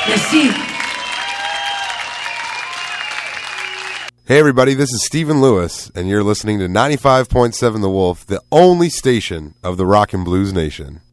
Merci. Hey everybody, this is Stephen Lewis, and you're listening to 95.7 The Wolf, the only station of the Rock and Blues Nation.